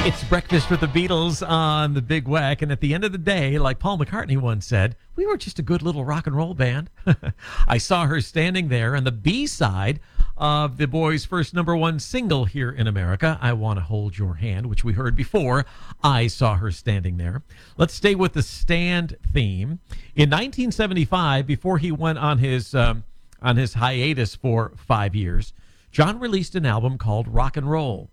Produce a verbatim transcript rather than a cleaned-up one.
It's Breakfast with the Beatles on the Big Wack, and at the end of the day, like Paul McCartney once said, we were just a good little rock and roll band. I saw her standing there on the B-side of the Boys' first number one single here in America, I Want to Hold Your Hand, which we heard before. I saw her standing there. Let's stay with the stand theme. In nineteen seventy-five, before he went on his um, on his hiatus for five years, John released an album called Rock and Roll.